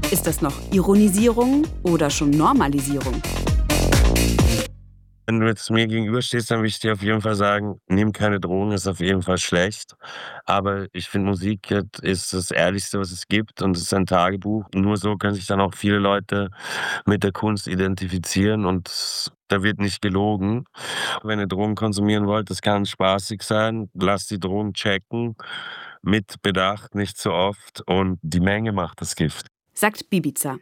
Ist das noch Ironisierung oder schon Normalisierung? Wenn du jetzt mir gegenüberstehst, dann will ich dir auf jeden Fall sagen, nimm keine Drogen, ist auf jeden Fall schlecht. Aber ich finde, Musik ist das Ehrlichste, was es gibt, und es ist ein Tagebuch. Nur so können sich dann auch viele Leute mit der Kunst identifizieren, und da wird nicht gelogen. Wenn ihr Drogen konsumieren wollt, das kann spaßig sein. Lasst die Drogen checken, mit Bedacht, nicht zu oft, und die Menge macht das Gift. Sagt Bibiza.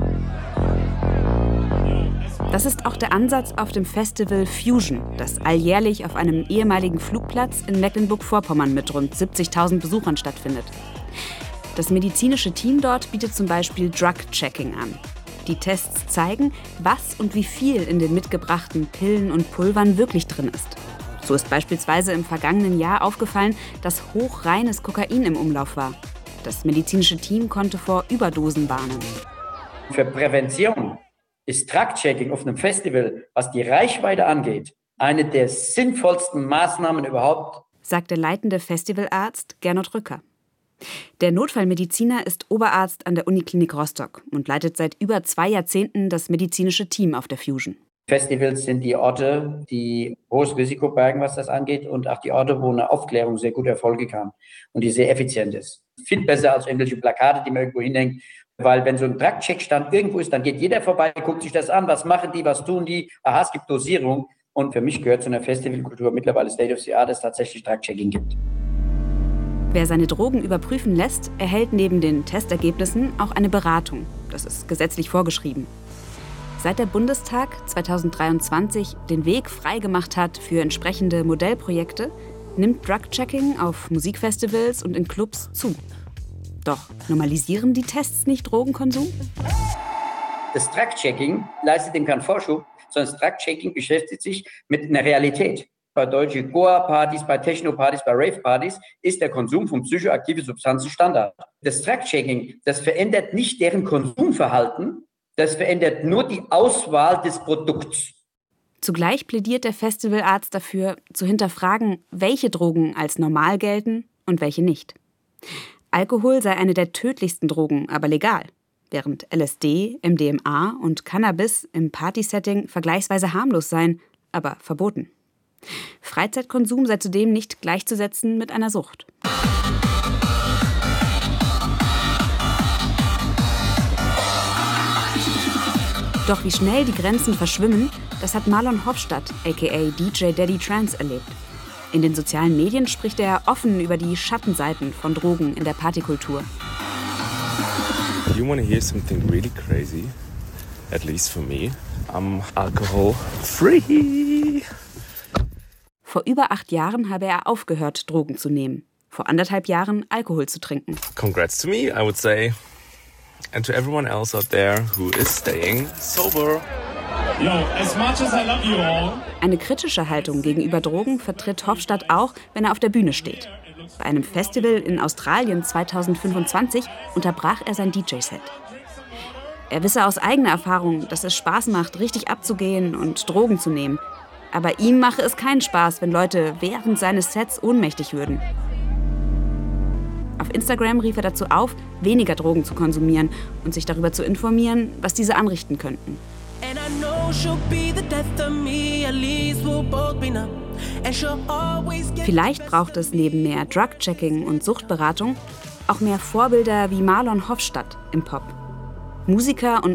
Das ist auch der Ansatz auf dem Festival Fusion, das alljährlich auf einem ehemaligen Flugplatz in Mecklenburg-Vorpommern mit rund 70.000 Besuchern stattfindet. Das medizinische Team dort bietet zum Beispiel Drug-Checking an. Die Tests zeigen, was und wie viel in den mitgebrachten Pillen und Pulvern wirklich drin ist. So ist beispielsweise im vergangenen Jahr aufgefallen, dass hochreines Kokain im Umlauf war. Das medizinische Team konnte vor Überdosen warnen. Für Prävention ist Drug-Checking auf einem Festival, was die Reichweite angeht, eine der sinnvollsten Maßnahmen überhaupt, sagt der leitende Festivalarzt Gernot Rücker. Der Notfallmediziner ist Oberarzt an der Uniklinik Rostock und leitet seit über 2 Jahrzehnten das medizinische Team auf der Fusion. Festivals sind die Orte, die hohes Risiko bergen, was das angeht, und auch die Orte, wo eine Aufklärung sehr gut Erfolge kann und die sehr effizient ist. Viel besser als irgendwelche Plakate, die man irgendwo hinhängt. Weil wenn so ein Drug-Check-Stand irgendwo ist, dann geht jeder vorbei, guckt sich das an, was machen die, was tun die. Aha, es gibt Dosierung. Und für mich gehört zu einer Festivalkultur mittlerweile State of the Art, dass es tatsächlich Drug-Checking gibt. Wer seine Drogen überprüfen lässt, erhält neben den Testergebnissen auch eine Beratung. Das ist gesetzlich vorgeschrieben. Seit der Bundestag 2023 den Weg freigemacht hat für entsprechende Modellprojekte, nimmt Drug-Checking auf Musikfestivals und in Clubs zu. Doch normalisieren die Tests nicht Drogenkonsum? Das Drug-Checking leistet dem keinen Vorschub, sondern das Drug-Checking beschäftigt sich mit einer Realität. Bei deutschen Goa-Partys, bei Techno-Partys, bei Rave-Partys ist der Konsum von psychoaktiven Substanzen Standard. Das Drug-Checking, das verändert nicht deren Konsumverhalten, das verändert nur die Auswahl des Produkts. Zugleich plädiert der Festivalarzt dafür, zu hinterfragen, welche Drogen als normal gelten und welche nicht. Alkohol sei eine der tödlichsten Drogen, aber legal, während LSD, MDMA und Cannabis im Partysetting vergleichsweise harmlos seien, aber verboten. Freizeitkonsum sei zudem nicht gleichzusetzen mit einer Sucht. Doch wie schnell die Grenzen verschwimmen, das hat Marlon Hofstadt, aka DJ Daddy Trance, erlebt. In den sozialen Medien spricht er offen über die Schattenseiten von Drogen in der Partykultur. You want to hear something really crazy? At least for me, I'm alcohol free. Vor über 8 Jahren habe er aufgehört, Drogen zu nehmen. Vor 1,5 Jahren Alkohol zu trinken. Congrats to me, I would say. And to everyone else out there who is staying sober. Yo, as much as I love you all. Eine kritische Haltung gegenüber Drogen vertritt Hofstadt auch, wenn er auf der Bühne steht. Bei einem Festival in Australien 2025 unterbrach er sein DJ-Set. Er wisse aus eigener Erfahrung, dass es Spaß macht, richtig abzugehen und Drogen zu nehmen. Aber ihm mache es keinen Spaß, wenn Leute während seines Sets ohnmächtig würden. Auf Instagram rief er dazu auf, weniger Drogen zu konsumieren und sich darüber zu informieren, was diese anrichten könnten. Vielleicht braucht es neben mehr Drug-Checking und Suchtberatung auch mehr Vorbilder wie Marlon Hofstadt im Pop. Musiker und